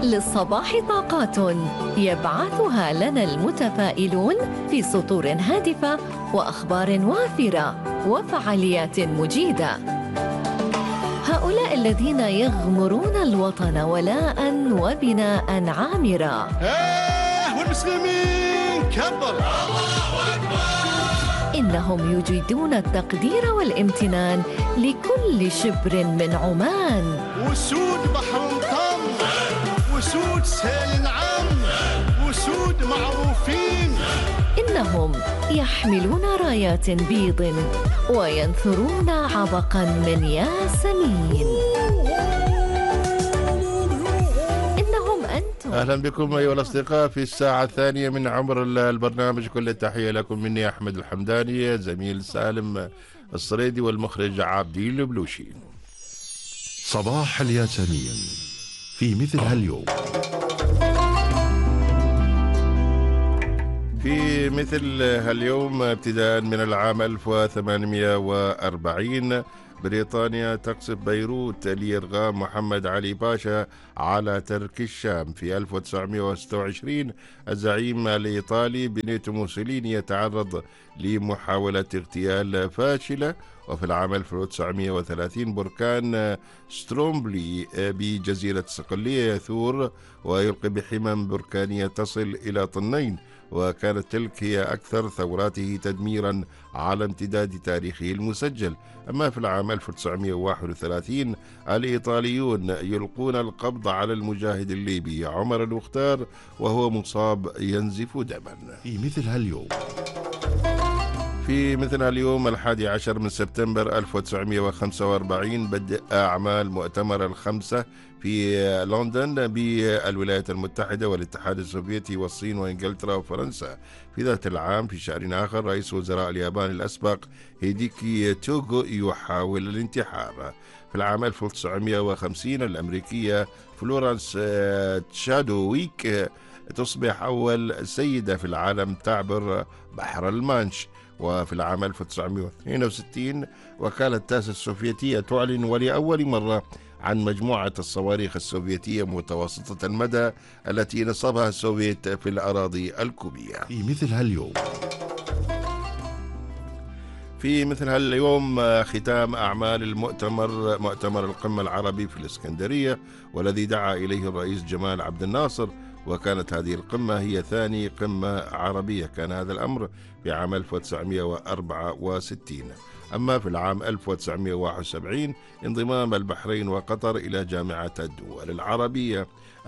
للصباح طاقات يبعثها لنا المتفائلون في سطور هادفة وأخبار وافرة وفعاليات مجيدة. هؤلاء الذين يغمرون الوطن ولاء وبناء عامرا. والمسلمين كبر الله أكبر. إنهم يجيدون التقدير والامتنان لكل شبر من عمان. وسود بحر طم، وسود سيل نعم، وسود معروفين. إنهم يحملون رايات بيض وينثرون عبقا من ياسمين. إنهم أنتم. أهلا بكم أيها الأصدقاء في الساعة الثانية من عمر البرنامج. كل التحية لكم مني أحمد الحمداني، زميل سالم الصريدي، والمخرج عابدين البلوشي. صباح الياسمين في مثل هاليوم. في مثل هاليوم ابتداء من العام 1840 بريطانيا تقصف بيروت لإرغام محمد علي باشا على ترك الشام. في 1926 الزعيم الإيطالي بينيتو موسوليني يتعرض لمحاولة اغتيال فاشلة. وفي العام 1930 بركان سترومبلي بجزيرة صقلية يثور ويلقي بحمم بركانية تصل إلى طنين، وكانت تلك هي أكثر ثوراته تدميرا على امتداد تاريخه المسجل. أما في العام 1931 الإيطاليون يلقون القبض على المجاهد الليبي عمر المختار وهو مصاب ينزف دما. في مثل هاليوم. في مثل اليوم 11 من سبتمبر 1945 بدء أعمال مؤتمر الخمسة في لندن بالولايات المتحدة والاتحاد السوفيتي والصين وإنجلترا وفرنسا. في ذات العام في شهر آخر رئيس وزراء اليابان الأسبق هيديكي توغو يحاول الانتحار. في العام 1950 الأمريكية فلورانس تشادويك تصبح أول سيدة في العالم تعبر بحر المانش. وفي العام 1962 وكالة تاس السوفيتية تعلن ولأول مرة عن مجموعة الصواريخ السوفيتية متوسطة المدى التي نصبها السوفيت في الأراضي الكوبية. في مثل هاليوم. في مثل هاليوم ختام أعمال مؤتمر القمة العربي في الإسكندرية، والذي دعا إليه الرئيس جمال عبد الناصر، وكانت هذه القمة هي ثاني قمة عربية. كان هذا الأمر في عام 1964. أما في العام 1971 انضمام البحرين وقطر إلى جامعة الدول العربية.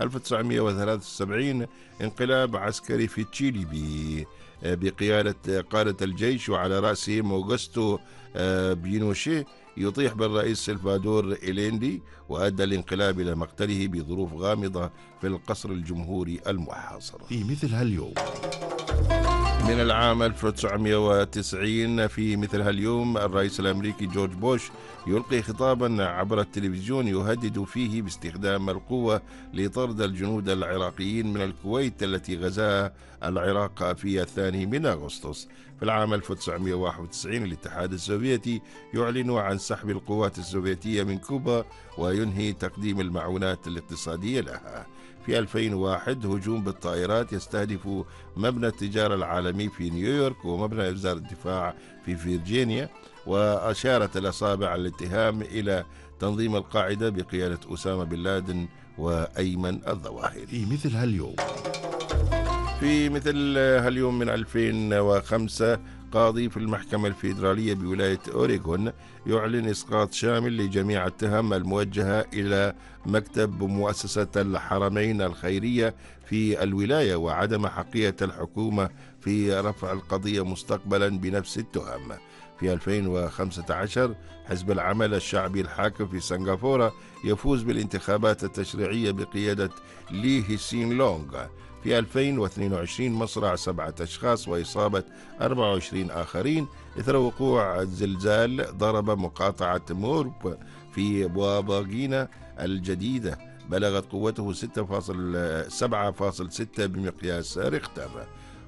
1973 انقلاب عسكري في تشيلي بقيادة قادة الجيش وعلى رأسهم أوغسطو بينوشيه يطيح بالرئيس سلفادور إليندي، وأدى الانقلاب إلى مقتله بظروف غامضة في القصر الجمهوري المحاصر. في مثل هاليوم. من العام 1990 في مثل هاليوم الرئيس الأمريكي جورج بوش يلقي خطابا عبر التلفزيون يهدد فيه باستخدام القوة لطرد الجنود العراقيين من الكويت التي غزاها العراق في 2 من أغسطس. في العام 1991 الاتحاد السوفيتي يعلن عن سحب القوات السوفيتية من كوبا وينهي تقديم المعونات الاقتصادية لها. في 2001 هجوم بالطائرات يستهدف مبنى التجارة العالمي في نيويورك ومبنى وزارة الدفاع في فيرجينيا، وأشارت الأصابع الاتهام إلى تنظيم القاعدة بقيادة أسامة بن لادن وأيمن الظواهري. في مثل هاليوم. في مثل هاليوم من 2005 قاضي في المحكمة الفيدرالية بولاية أوريغون يعلن إسقاط شامل لجميع التهم الموجهة إلى مكتب مؤسسة الحرمين الخيرية في الولاية، وعدم حقية الحكومة في رفع القضية مستقبلا بنفس التهم. في 2015 حزب العمل الشعبي الحاكم في سنغافورة يفوز بالانتخابات التشريعية بقيادة لي هيسين لونغ. في 2022 مصرع 7 أشخاص وإصابة 24 آخرين إثر وقوع زلزال ضرب مقاطعة مورب في بواباغينا الجديدة بلغت قوته 7.6 بمقياس ريختر.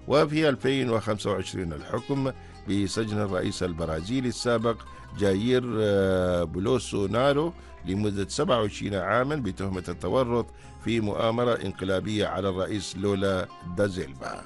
وفي 2025 الحكم بسجن الرئيس البرازيلي السابق جاير بولسونارو لمدة 27 عاما بتهمة التورط في مؤامرة انقلابية على الرئيس لولا دازيلفا.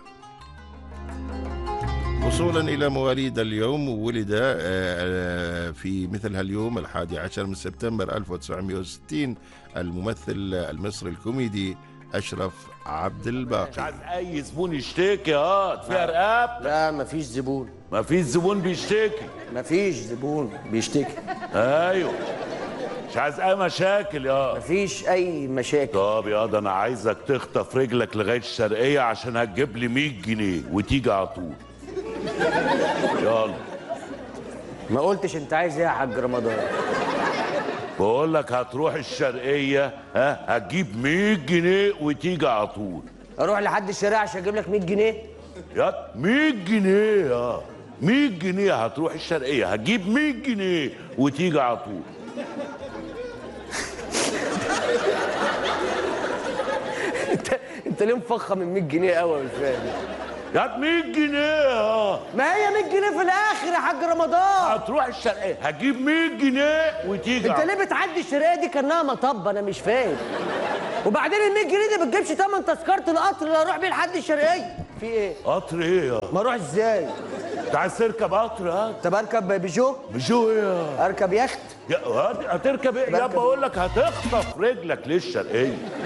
وصولا إلى مواليد اليوم، ولد في مثل هاليوم 11 من سبتمبر 1960 الممثل المصري الكوميدي أشرف عبد الباقي. مش عايز اي زبون يشتكي فيها رقاب. لا مفيش زبون. مفيش زبون بيشتكي. مفيش زبون بيشتكي. ايوه مش عايز اي مشاكل مفيش اي مشاكل. طب ده انا عايزك تخطف رجلك لغايه الشرقيه عشان هتجيب لي 100 جنيه وتيجي على طول. يلا. ما قلتش انت عايز ايه يا حاج رمضان؟ بقول لك هتروح الشرقيه هتجيب 100 جنيه وتيجي على طول. اروح لحد الشارع عشان اجيب لك 100 جنيه؟ يا 100 جنيه 100 جنيه هتروح الشرقيه هتجيب 100 جنيه وتيجي على طول. انت ليه مفخم من 100 جنيه قوي؟ مش فاهم. يا 100 جنيه ما هي 100 جنيه في الاخر يا حاج رمضان. هتروح الشرقيه هتجيب 100 جنيه وتيجي. انت ليه بتعدي الشرقيه دي كانها مطب؟ انا مش فاهم. وبعدين ال 100 جنيه دي ما بتجيبش ثمن تذكره القطر اللي هروح بيه لحد الشرقيه. في ايه؟ قطر ايه ما اروح ازاي؟ انت عايز تركب قطر؟ طب اركب بيجو؟ بيجو ايه؟ اركب يخت؟ هتركب ايه؟ يا بقول لك هتخطف رجلك للشرقيه.